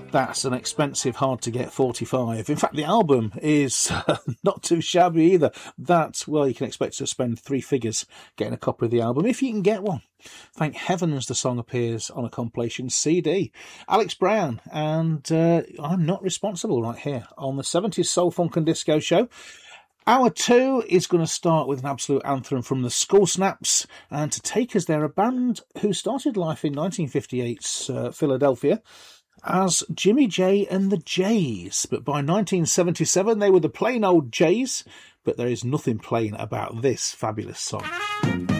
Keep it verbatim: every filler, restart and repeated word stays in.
That's an expensive, hard-to-get forty-five. In fact, the album is uh, not too shabby either. That, well, you can expect to spend three figures getting a copy of the album, if you can get one. Thank heavens the song appears on a compilation C D. Alex Brown, and uh, I'm Not Responsible right here on the seventies Soul, Funk and Disco Show. Hour two is going to start with an absolute anthem from the Skull Snaps, and to take us there, a band who started life in nineteen fifty-eight's uh, Philadelphia as Jimmy J and the Jays, but by nineteen seventy-seven they were the plain old Jays, but there is nothing plain about this fabulous song.